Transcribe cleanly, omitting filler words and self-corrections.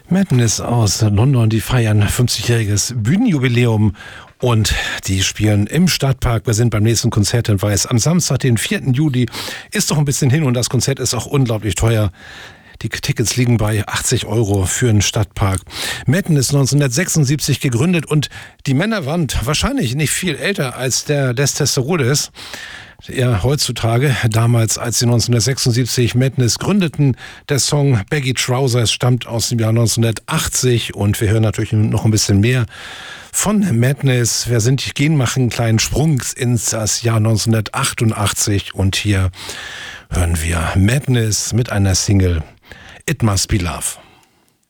Madness aus London, die feiern 50-jähriges Bühnenjubiläum und die spielen im Stadtpark. Wir sind beim nächsten Konzerthinweis am Samstag, den 4. Juli. Ist doch ein bisschen hin und das Konzert ist auch unglaublich teuer. Die Tickets liegen bei 80 € für den Stadtpark. Madness 1976 gegründet und die Männer waren wahrscheinlich nicht viel älter als der Lester Rhodes. Ja, heutzutage, damals, als sie 1976 Madness gründeten, der Song Baggy Trousers stammt aus dem Jahr 1980 und wir hören natürlich noch ein bisschen mehr von Madness. Wir machen einen kleinen Sprung ins Jahr 1988 und hier hören wir Madness mit einer Single It Must Be Love.